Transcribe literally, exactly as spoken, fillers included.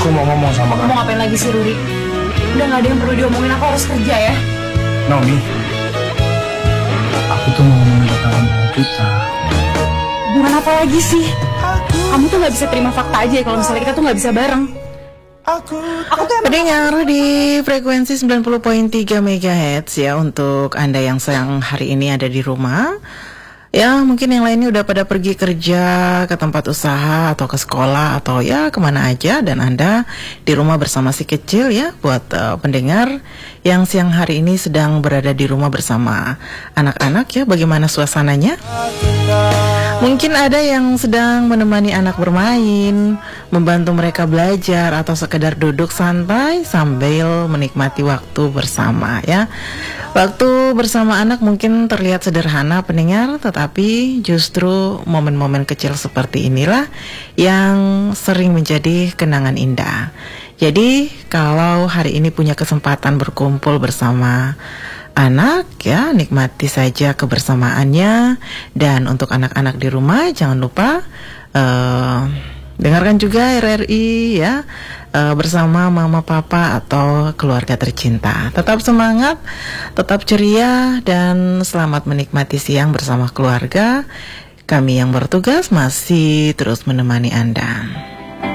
Aku mau ngomong sama kamu. Mau ngapain lagi sih, Ruri? Udah gak ada yang perlu diomongin, aku harus kerja ya. Naomi, aku tuh mau ngomongin tentang kita. Hubungan apa lagi sih? Kamu tuh gak bisa terima fakta aja ya kalau misalnya kita tuh gak bisa bareng. Aku, aku tuh emang... Pendengar di frekuensi sembilan puluh koma tiga megahertz ya, untuk Anda yang sedang hari ini ada di rumah. Ya mungkin yang lainnya udah pada pergi kerja, ke tempat usaha, atau ke sekolah, atau ya kemana aja. Dan Anda di rumah bersama si kecil ya. Buat uh, pendengar yang siang hari ini sedang berada di rumah bersama anak-anak ya, bagaimana suasananya? Mungkin ada yang sedang menemani anak bermain, membantu mereka belajar, atau sekedar duduk santai sambil menikmati waktu bersama ya. Waktu bersama anak mungkin terlihat sederhana pendengar, tetapi justru momen-momen kecil seperti inilah yang sering menjadi kenangan indah. Jadi kalau hari ini punya kesempatan berkumpul bersama anak ya, nikmati saja kebersamaannya. Dan untuk anak-anak di rumah jangan lupa uh, dengarkan juga R R I ya, uh, bersama mama papa atau keluarga tercinta. Tetap semangat, tetap ceria, dan selamat menikmati siang bersama keluarga. Kami yang bertugas masih terus menemani Anda.